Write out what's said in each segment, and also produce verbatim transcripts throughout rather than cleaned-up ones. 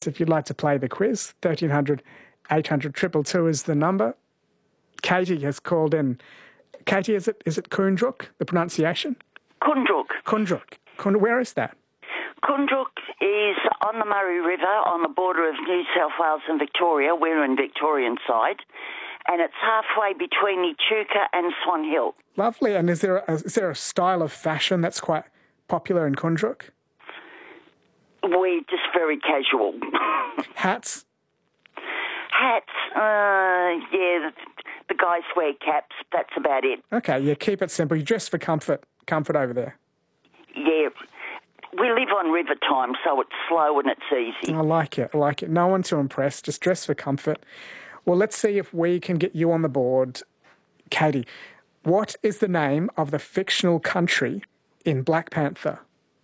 points if you'd like to play the quiz. thirteen hundred, eight hundred, two two two is the number. Katie has called in. Katie, is it is it Koondrook, the pronunciation? Koondrook. Koondrook. Koondrook. Where is that? Koondrook is on the Murray River on the border of New South Wales and Victoria. We're in Victorian side. And it's halfway between Echuca and Swan Hill. Lovely. And is there a, is there a style of fashion that's quite popular in Koondrook? We're just very casual. Hats? Hats, uh, yeah, the, the guys wear caps. That's about it. Okay, yeah, keep it simple. You dress for comfort, comfort over there. Yeah. We live on river time, so it's slow and it's easy. I like it, I like it. No one to impress, just dress for comfort. Well, let's see if we can get you on the board. Katie, what is the name of the fictional country in Black Panther?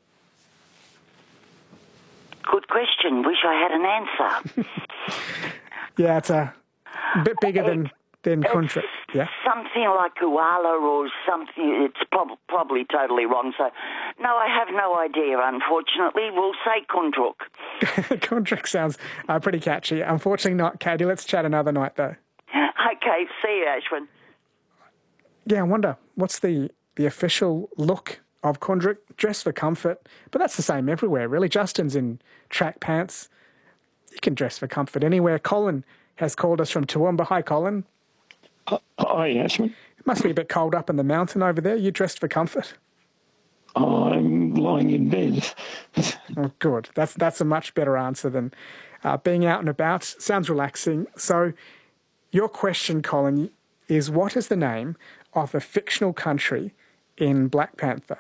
Good question. Wish I had an answer. Yeah, it's a bit bigger than, than country. Yeah. Something like Koala or something. It's prob- probably totally wrong. So, no, I have no idea, unfortunately. We'll say Koondrook. Koondrook sounds uh, pretty catchy. Unfortunately not, Katie. Let's chat another night, though. Okay, see you, Ashwin. Yeah, I wonder, what's the, the official look of Koondrook? Dress for comfort. But that's the same everywhere, really. Justin's in track pants. You can dress for comfort anywhere. Colin has called us from Toowoomba. Hi, Colin. Uh, hi, Ashwin. It must be a bit cold up in the mountain over there. You dressed for comfort? I'm lying in bed. Oh, good. That's that's a much better answer than uh, being out and about. Sounds relaxing. So your question, Colin, is what is the name of the fictional country in Black Panther?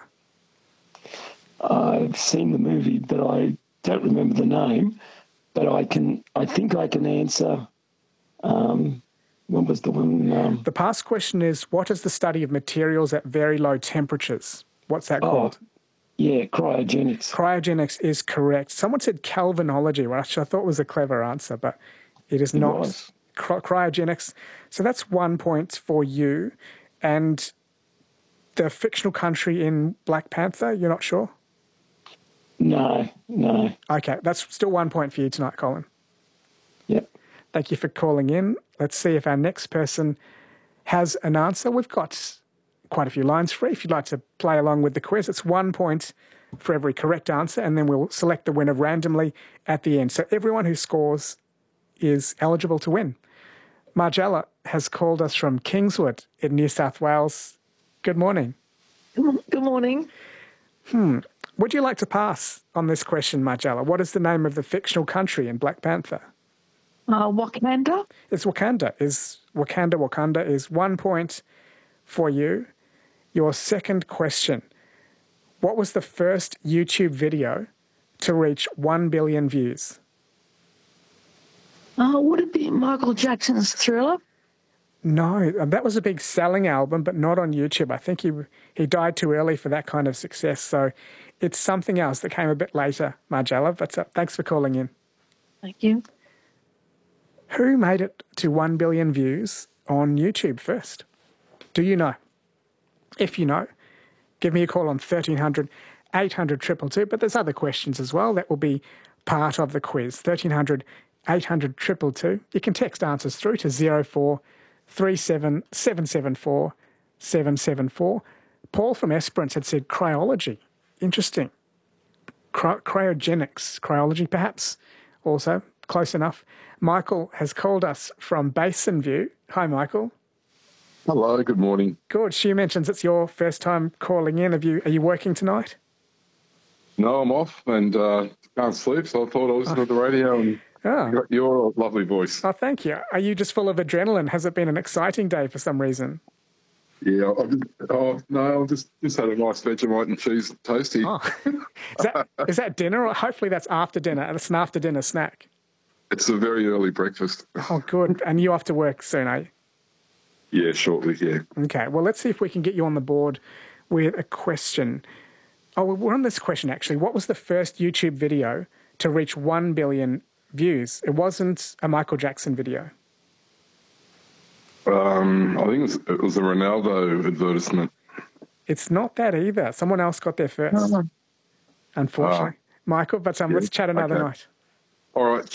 I've seen the movie, but I don't remember the name. But I can. I think I can answer. Um, what was the one? Um, the past question is, what is the study of materials at very low temperatures? What's that oh, called? Yeah, cryogenics. Cryogenics is correct. Someone said Kelvinology, which I thought was a clever answer, but it is it not. Was. Cry- cryogenics. So that's one point for you. And the fictional country in Black Panther, you're not sure? No, no. Okay, that's still one point for you tonight, Colin. Yep. Thank you for calling in. Let's see if our next person has an answer. We've got quite a few lines free. If you'd like to play along with the quiz, it's one point for every correct answer, and then we'll select the winner randomly at the end. So everyone who scores is eligible to win. Margella has called us from Kingswood in New South Wales. Good morning. Good morning. Hmm. Would you like to pass on this question, Margella? What is the name of the fictional country in Black Panther? Uh, Wakanda? It's Wakanda. Is Wakanda, Wakanda is one point for you. Your second question. What was the first YouTube video to reach one billion views? Uh, would it be Michael Jackson's Thriller? No, that was a big selling album, but not on YouTube. I think he he died too early for that kind of success. So it's something else that came a bit later, Margella. But uh, thanks for calling in. Thank you. Who made it to one billion views on YouTube first? Do you know? If you know, give me a call on thirteen hundred, eight hundred, two two two. But there's other questions as well that will be part of the quiz. thirteen hundred, eight hundred, two two two. You can text answers through to zero four three seven seven seven four seven seven four. Paul from Esperance had said cryology. Interesting. Cry- cryogenics, cryology perhaps. Also, close enough. Michael has called us from Basin View. Hi, Michael. Hello, good morning. Good. She mentions it's your first time calling in. Have you, are you working tonight? No, I'm off and uh, can't sleep, so I thought I was Oh. on the radio and Oh. got your lovely voice. Oh, thank you. Are you just full of adrenaline? Has it been an exciting day for some reason? Yeah, I just, oh, no, I just, just had a nice Vegemite and cheese toasty. Oh. is, that, is that dinner? Or hopefully that's after dinner. It's an after dinner snack. It's a very early breakfast. Oh, good. And you off to work soon, are you? Yeah, shortly, yeah. Okay, well, let's see if we can get you on the board with a question. Oh, well, we're on this question, actually. What was the first YouTube video to reach one billion views? It wasn't a Michael Jackson video. Um, I think it was, it was a Ronaldo advertisement. It's not that either. Someone else got there first, Oh. unfortunately. Michael, but um, Yeah, let's chat another okay. night. All right.